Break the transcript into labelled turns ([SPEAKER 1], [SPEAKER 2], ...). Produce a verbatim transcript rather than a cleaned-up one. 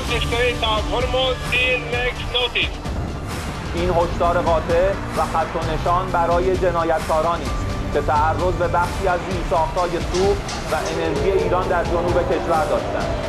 [SPEAKER 1] این هشدار قاطع و خط و نشان برای جنایتکارانی است که تعرض به بخشی از زیرساخت‌های سوخت و انرژی ایران در جنوب کشور داشتند.